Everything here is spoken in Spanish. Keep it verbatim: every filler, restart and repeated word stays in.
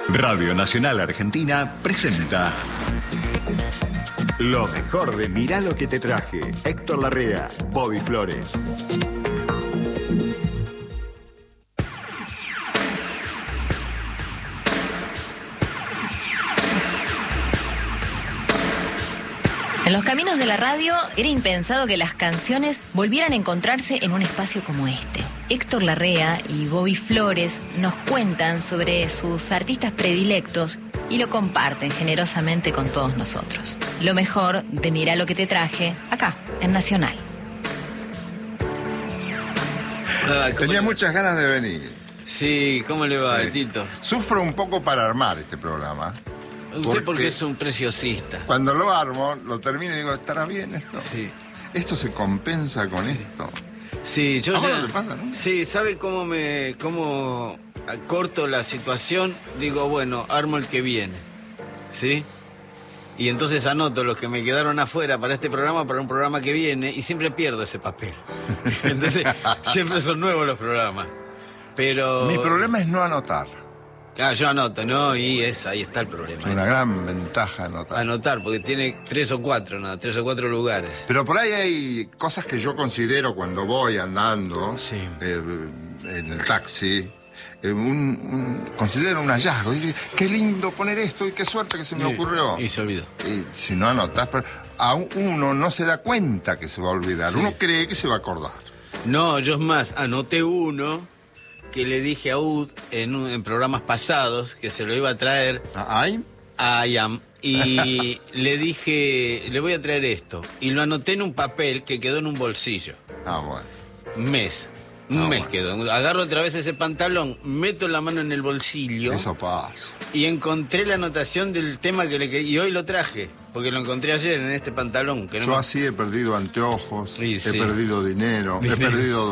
Radio Nacional Argentina presenta lo mejor de Mirá lo que te traje. Héctor Larrea, Bobby Flores. En los caminos de la radio era impensado que las canciones volvieran a encontrarse en un espacio como este. Héctor Larrea y Bobby Flores nos cuentan sobre sus artistas predilectos y lo comparten generosamente con todos nosotros. Lo mejor de Mirá lo que te traje, acá, en Nacional. Ah, Tenía le... muchas ganas de venir. Sí, ¿cómo le va, Sí. Tito? Sufro un poco para armar este programa. Usted Porque porque es un preciosista. Cuando lo armo, lo termino y digo, ¿estará bien esto? Sí. ¿Esto se compensa con esto? Sí, yo ¿A vos ya... no te pasa, no? Sí, ¿sabe cómo me... cómo corto la situación? Digo, bueno, armo el que viene. ¿Sí? Y entonces anoto los que me quedaron afuera para este programa, para un programa que viene, y siempre pierdo ese papel. Entonces, siempre son nuevos los programas. Pero... Mi problema es no anotar. Ah, yo anoto, ¿no? Y es, ahí está el problema. Es una gran ventaja anotar. Anotar, porque tiene tres o cuatro, ¿no? Tres o cuatro lugares. Pero por ahí hay cosas que yo considero cuando voy andando Sí. eh, en el taxi. eh, un, un- considero un hallazgo. Dice, qué lindo poner esto y qué suerte que se me Y- ocurrió. Y se olvidó. Y si no anotás, pero a uno no se da cuenta que se va a olvidar. Sí. Uno cree que se va a acordar. No, yo es más, anoté uno que le dije a Ud en, un- en programas pasados que se lo iba a traer ¿Ay? a Ayam. Y le dije, le voy a traer esto. Y lo anoté en un papel que quedó en un bolsillo. Ah, bueno. Un mes. Un Ah, mes bueno. quedó. Agarro otra vez ese pantalón, meto la mano en el bolsillo. Eso pasa. Y encontré la anotación del tema que le que- y hoy lo traje, porque lo encontré ayer en este pantalón. Que no Yo me- así he perdido anteojos, Sí, he sí. perdido dinero, Dinero. he perdido